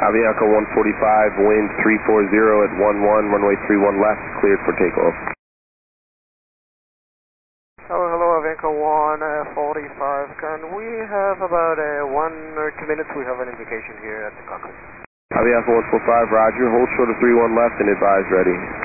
Avianca 145, wind 340 at 11, runway 31 left, cleared for takeoff. Hello, Avianca 145. Can we have about 1 or 2 minutes? We have an indication here at the cockpit. Avianca 145, roger. Hold short of 31 left and advise ready.